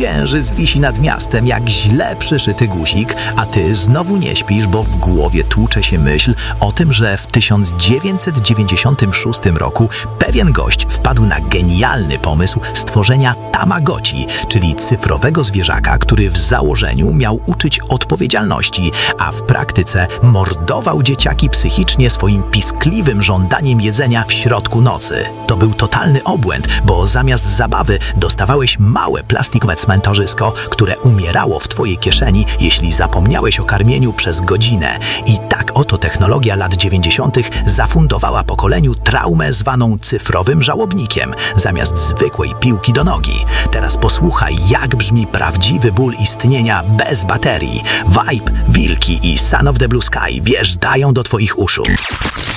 księżyc wisi nad miastem jak źle przyszyty guzik, a ty znowu nie śpisz, bo w głowie tłucze się myśl o tym, że w 1996 roku pewien gość wpadł na genialny pomysł stworzenia Tamagotchi, czyli cyfrowego zwierzaka, który w założeniu miał uczyć odpowiedzialności, a w praktyce mordował dzieciaki psychicznie swoim piskliwym żądaniem jedzenia w środku nocy. To był totalny obłęd, bo zamiast zabawy dostawałeś małe plastikowe cmentarzysko, które umierało w twojej kieszeni, jeśli zapomniałeś o karmieniu przez godzinę. I tak oto technologia lat 90. zafundowała pokoleniu traumę zwaną cyfrowym żałobnikiem, zamiast zwykłej piłki do nogi. Teraz posłuchaj, jak brzmi prawdziwy ból istnienia bez baterii. Vibe, Wilki i Son of the Blue Sky wjeżdżają do twoich uszu.